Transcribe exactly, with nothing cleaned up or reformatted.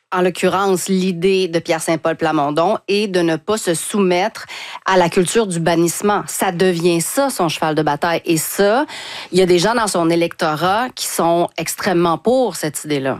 en l'occurrence, l'idée de Pierre Saint-Paul Plamondon est de ne pas se soumettre à la culture du bannissement. Ça devient ça, son cheval de bataille. Et ça, il y a des gens dans son électorat qui sont extrêmement pour cette idée-là.